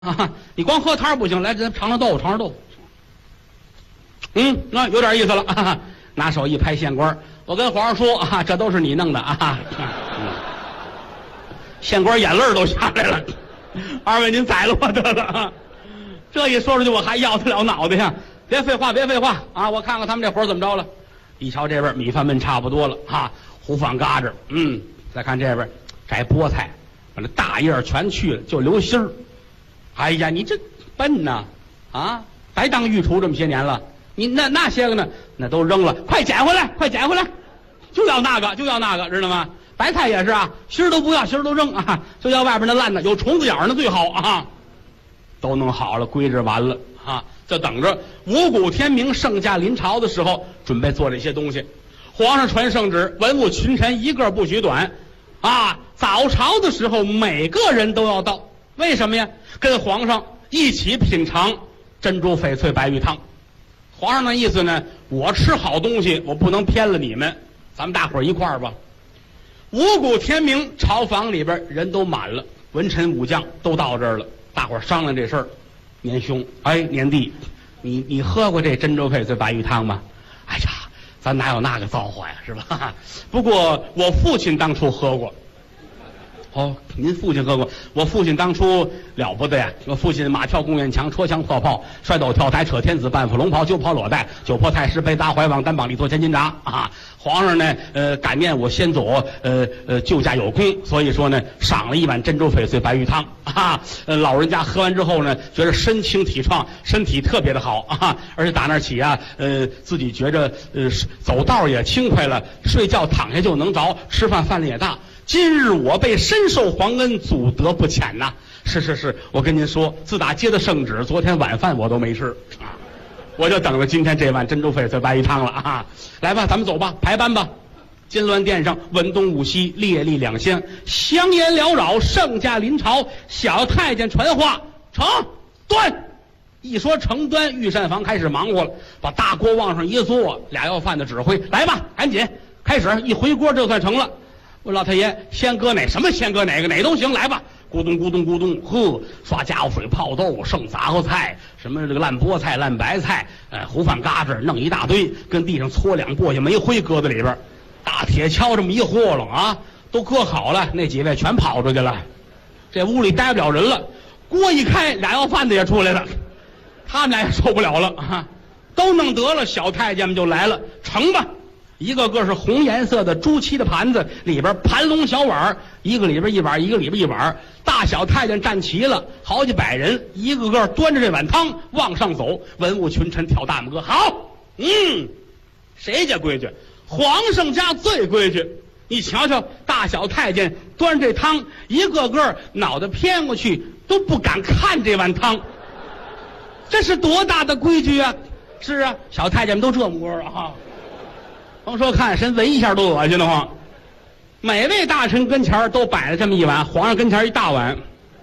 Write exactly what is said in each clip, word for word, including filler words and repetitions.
啊，你光喝汤不行，来，咱尝尝豆腐，尝尝豆腐。嗯，那有点意思了。啊、拿手一拍县官，我跟皇上说啊，这都是你弄的啊。嗯、县官眼泪都下来了。二位您宰了我得了啊！这一说出去，我还要得了脑袋呀！别废话，别废话啊！我看看他们这活怎么着了。一瞧这边米饭焖差不多了啊，糊饭嘎子，嗯，再看这边摘菠菜，把那大叶全去了，就留心儿。哎呀，你这笨呐！啊，白当御厨这么些年了，你那那些个呢？那都扔了，快捡回来，快捡回来！就要那个，就要那个，知道吗？白菜也是啊，芯儿都不要，芯儿都扔啊，就要外边那烂的，有虫子眼儿的最好啊。都弄好了，规制完了啊，就等着五谷天明，圣驾临朝的时候，准备做这些东西。皇上传圣旨，文武群臣一个不许短，啊，早朝的时候每个人都要到，为什么呀？跟皇上一起品尝珍珠翡翠白玉汤。皇上的意思呢，我吃好东西，我不能偏了你们，咱们大伙儿一块儿吧。五谷天明，朝房里边人都满了，文臣武将都到这儿了，大伙儿商量这事儿。年兄，哎，年弟，你你喝过这珍珠翡翠白玉汤吗？哎呀，咱哪有那个造化呀，是吧？不过我父亲当初喝过。哦，您父亲喝过？我父亲当初了不得呀！我父亲马跳贡院墙，戳墙破炮，摔斗跳台，扯天子，半斧龙袍，揪袍裸带，九破太师，背搭怀网，单膀力托千斤闸啊！皇上呢，呃，感念我先祖，呃呃，救驾有功，所以说呢，赏了一碗珍珠翡翠白玉汤啊！呃，老人家喝完之后呢，觉得身轻体壮，身体特别的好啊！而且打那起啊，呃，自己觉着呃走道也轻快了，睡觉躺下就能着，吃饭饭量也大。今日我辈深受皇恩，祖德不浅呐！是是是，我跟您说，自打接的圣旨，昨天晚饭我都没吃，啊，我就等着今天这碗珍珠翡翠白玉汤了啊！来吧，咱们走吧，排班吧。金銮殿上，文东武西，列立两厢，香烟缭绕，圣驾临朝。小太监传话，成端。一说成端，御膳房开始忙活了，把大锅往上一坐，俩要饭的指挥，来吧，赶紧开始，一回锅就算成了。问老太爷，先搁哪？什么先搁哪个？哪都行，来吧！咕咚咕咚咕咚，呵，刷家伙水泡豆，剩杂货菜，什么这个烂菠菜、烂白菜，呃，糊饭嘎子，弄一大堆，跟地上搓两簸箕煤灰搁在里边，大铁锹这么一和拢啊，都搁好了。那几位全跑出去了，这屋里待不了人了。锅一开，俩要饭的也出来了，他们俩也受不了了啊，都弄得了。小太监们就来了，盛吧。一个个是红颜色的朱漆的盘子，里边盘龙小碗，一个里边一碗，一个里边一碗。大小太监站齐了，好几百人，一个个端着这碗汤往上走。文武群臣挑大拇哥，好，嗯，谁家规矩？皇上家最规矩。你瞧瞧，大小太监端这汤，一个个脑袋偏过去，都不敢看这碗汤。这是多大的规矩啊！是啊，小太监们都这模样啊。甭说看身闻一下都恶心得慌。每位大臣跟前都摆了这么一碗，皇上跟前一大碗。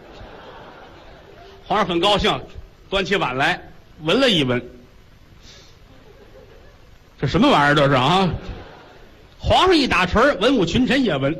皇上很高兴，端起碗来闻了一闻，这什么玩意儿这是啊？皇上一打嗝，文武群臣也闻，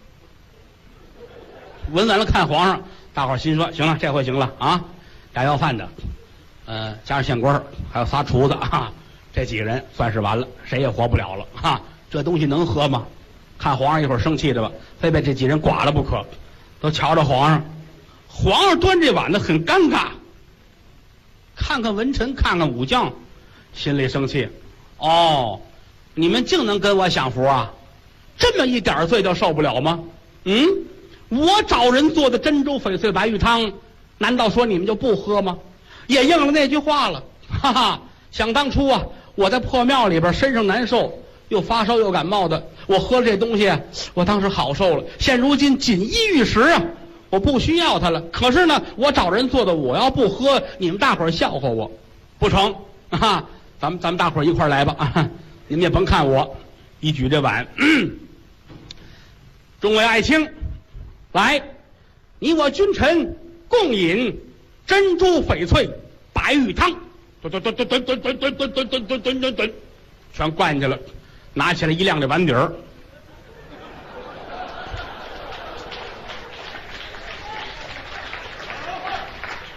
闻完了看皇上，大伙儿心说行了，这回行了啊！俩要饭的，呃，加上县官，还有仨厨子啊。这几个人算是完了，谁也活不了了哈！这东西能喝吗？看皇上一会儿生气的吧，非被这几人剐了不可。都瞧着皇上，皇上端这碗的很尴尬，看看文臣，看看武将，心里生气。哦，你们竟能跟我享福啊？这么一点罪就受不了吗？嗯，我找人做的珍珠翡翠白玉汤，难道说你们就不喝吗？也应了那句话了，哈哈！想当初啊，我在破庙里边身上难受，又发烧又感冒的，我喝了这东西，我当时好受了。现如今锦衣玉食啊，我不需要它了。可是呢，我找人做的，我要不喝，你们大伙儿笑话我，不成啊！咱们咱们大伙儿一块儿来吧啊！你们也甭看我，一举这碗，嗯、众位爱卿，来，你我君臣共饮珍珠翡翠白玉汤。吨吨吨吨吨吨吨吨吨吨吨吨吨，全灌进去了，拿起来一亮这碗底儿，